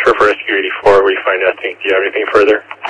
for Rescue 84, refinancing. Do you have anything further?